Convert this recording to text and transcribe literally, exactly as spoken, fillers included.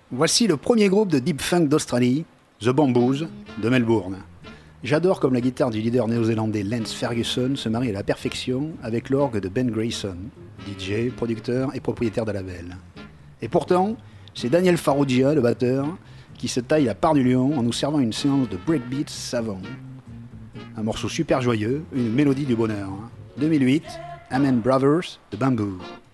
Voici le premier groupe de deep funk d'Australie, The Bamboos, de Melbourne. J'adore comme la guitare du leader néo-zélandais Lance Ferguson se marie à la perfection avec l'orgue de Ben Grayson, D J, producteur et propriétaire de label. Et pourtant, c'est Daniel Farrugia, le batteur, qui se taille la part du lion en nous servant une séance de breakbeats savants. Un morceau super joyeux, une mélodie du bonheur. deux mille huit, Amen Brothers de Bamboo.